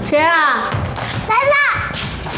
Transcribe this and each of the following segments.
谁啊？ 来了！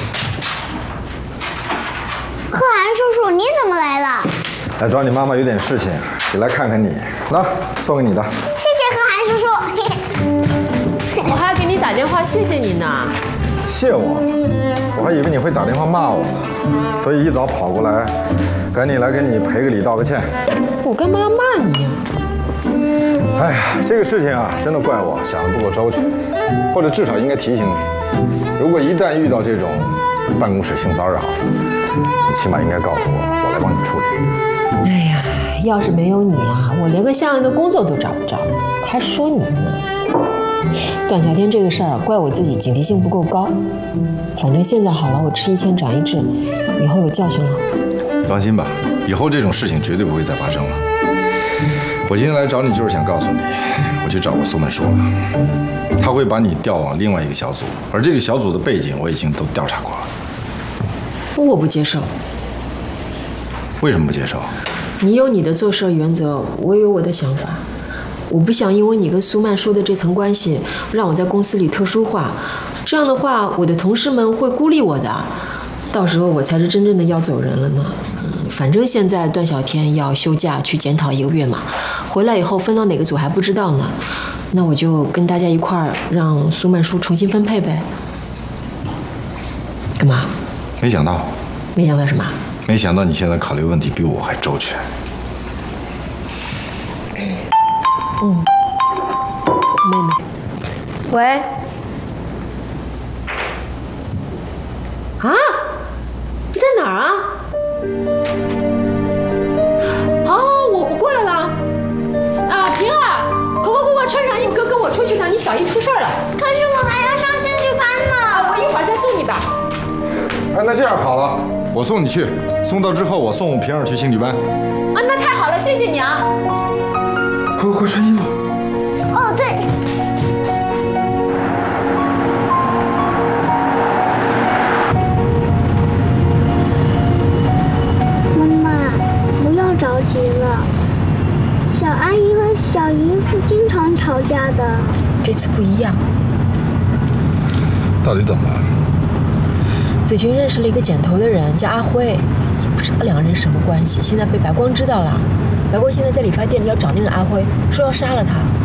可汗叔叔，你怎么来了？ 来找你妈妈有点事情，也来看看你。那送给你的。 谢谢可汗叔叔。 我还要给你打电话谢谢你呢。 谢我？我还以为你会打电话骂我呢，所以一早跑过来，赶紧来给你赔个礼道个歉。 我干嘛要骂你呀？ 哎呀，这个事情啊，真的怪我想的不够周全，或者至少应该提醒你，如果一旦遇到这种办公室性骚扰，你起码应该告诉我，我来帮你处理。 哎呀，要是没有你啊，我连个像样的工作都找不着，还说你呢。段小天这个事儿，怪我自己警惕性不够高。反正现在好了，我吃一堑长一智，以后有教训了。 放心吧，以后这种事情绝对不会再发生了。我今天来找你就是想告诉你，我去找过苏曼说了，他会把你调往另外一个小组，而这个小组的背景我已经都调查过了。 我不接受。 为什么不接受？ 你有你的做事原则，我有我的想法。我不想因为你跟苏曼说的这层关系，让我在公司里特殊化。这样的话，我的同事们会孤立我的，到时候我才是真正的要走人了呢。反正现在段小天要休假去检讨1个月嘛，回来以后分到哪个组还不知道呢。那我就跟大家一块儿让苏曼书重新分配呗。干嘛？ 没想到。 没想到什么？ 没想到你现在考虑问题比我还周全。 妹妹，喂。啊？你在哪儿啊？好，我过来了。啊，平儿，快，穿上衣服跟我出去呢！你小姨出事了。 可是我还要上兴趣班呢。 啊，我一会儿再送你吧。 哎，那这样好了，我送你去，送到之后我送平儿去兴趣班。 啊，那太好了，谢谢你啊。 快穿衣服。 哦，对。妈妈，不要着急了。小阿姨和小姨夫经常吵架的。 这次不一样。 到底怎么了？ 子群认识了一个剪头的人，叫阿辉，也不知道2个人什么关系。现在被白光知道了，白光现在在理发店里要找那个阿辉，说要杀了他。